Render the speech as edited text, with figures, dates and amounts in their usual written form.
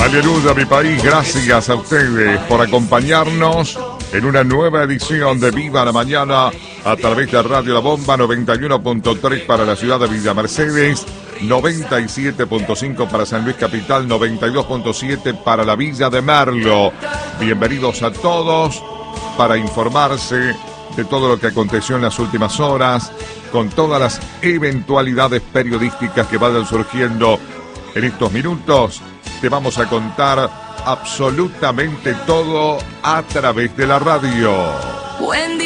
Aleluya, mi país, gracias a ustedes por acompañarnos en una nueva edición de Viva la Mañana a través de Radio La Bomba 91.3 para la ciudad de Villa Mercedes, 97.5 para San Luis Capital, 92.7 para la Villa de Merlo. Bienvenidos a todos para informarse de todo lo que aconteció en las últimas horas, con todas las eventualidades periodísticas que vayan surgiendo en estos minutos. Te vamos a contar absolutamente todo a través de la radio. Buen día.